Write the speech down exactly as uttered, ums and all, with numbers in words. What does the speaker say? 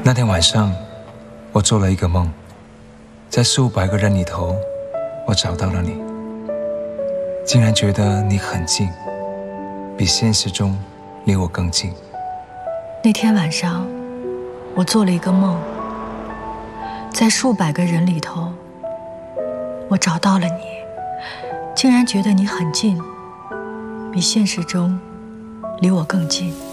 那天晚上，我做了一个梦，在数百个人里头，我找到了你，竟然觉得你很近，比现实中离我更近。 那天晚上，我做了一个梦，在数百个人里头，我找到了你，竟然觉得你很近，比现实中离我更近。